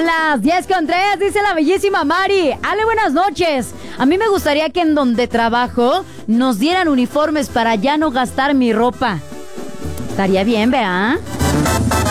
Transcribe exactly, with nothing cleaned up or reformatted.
Son las diez con tres, dice la bellísima Mari. Ale, buenas noches. A mí me gustaría que en donde trabajo nos dieran uniformes para ya no gastar mi ropa. Estaría bien, ¿verdad?